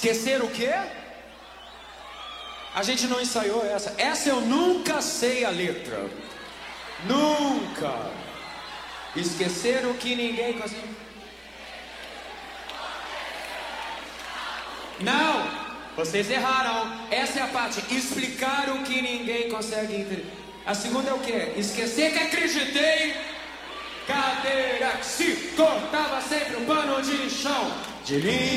Esquecer o quê? A gente não ensaiou essa. Essa eu nunca sei a letra. Nunca. Esquecer o que ninguém consegue. Não, vocês erraram. Essa é a parte. Explicar o que ninguém consegue entender. A segunda é o quê? Esquecer que acreditei. Cadeira que se cortava sempre um pano de chão. De linha.